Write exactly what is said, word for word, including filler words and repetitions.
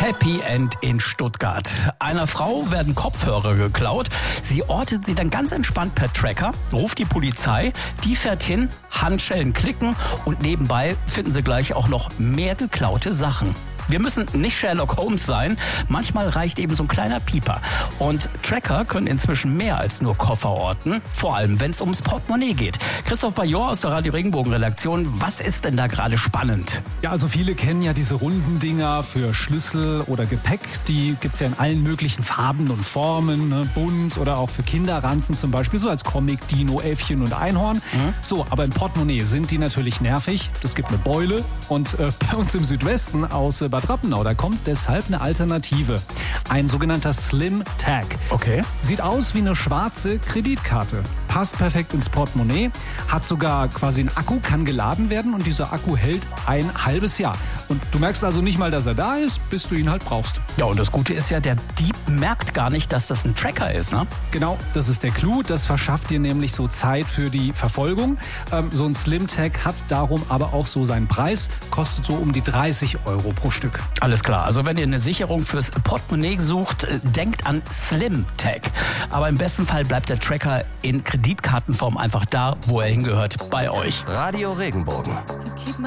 Happy End in Stuttgart. Einer Frau werden Kopfhörer geklaut. Sie ortet sie dann ganz entspannt per Tracker, ruft die Polizei, die fährt hin, Handschellen klicken und nebenbei finden sie gleich auch noch mehr geklaute Sachen. Wir müssen nicht Sherlock Holmes sein, manchmal reicht eben so ein kleiner Pieper. Und Tracker können inzwischen mehr als nur Koffer orten, vor allem wenn es ums Portemonnaie geht. Christoph Bajor aus der Radio Regenbogen Redaktion, was ist denn da gerade spannend? Ja, also viele kennen ja diese runden Dinger für Schlüssel oder Gepäck. Die gibt's ja in allen möglichen Farben und Formen, ne? Bunt oder auch für Kinderranzen zum Beispiel, so als Comic, Dino, Äffchen und Einhorn. Mhm. So, aber im Portemonnaie sind die natürlich nervig. Es gibt eine Beule und äh, bei uns im Südwesten aus äh, Bad Rappenau, da kommt deshalb eine Alternative. Ein sogenannter Slim Tag. Okay. Sieht aus wie eine schwarze Kreditkarte. Passt perfekt ins Portemonnaie, hat sogar quasi einen Akku, kann geladen werden und dieser Akku hält ein halbes Jahr. Und du merkst also nicht mal, dass er da ist, bis du ihn halt brauchst. Ja, und das Gute ist ja, der Dieb merkt gar nicht, dass das ein Tracker ist, ne? Genau, das ist der Clou. Das verschafft dir nämlich so Zeit für die Verfolgung. Ähm, so ein Slim Tag hat darum aber auch so seinen Preis, kostet so um die dreißig Euro pro Stück. Alles klar, also wenn ihr eine Sicherung fürs Portemonnaie sucht, denkt an Slim Tag. Aber im besten Fall bleibt der Tracker in Kreditkartenform einfach da, wo er hingehört, bei euch. Radio Regenbogen.